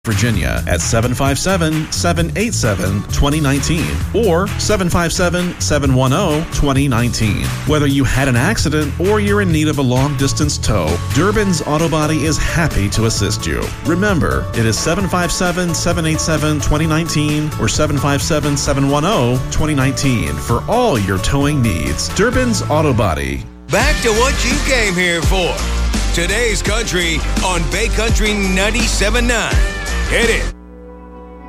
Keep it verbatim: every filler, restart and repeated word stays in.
Virginia at seven five seven, seven eight seven, two zero one nine or seven five seven, seven one zero, two zero one nine. Whether you had an accident or you're in need of a long-distance tow, Durbin's Auto Body is happy to assist you. Remember, it is seven five seven, seven eight seven, two zero one nine or seven five seven, seven one zero, two zero one nine for all your towing needs. Durbin's Auto Body. Back to what you came here for. Today's Country on Bay Country ninety-seven point nine. Hit it.